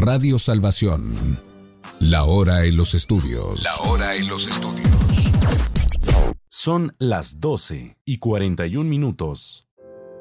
Radio Salvación. La hora en los estudios. La hora en los estudios. Son las 12:41.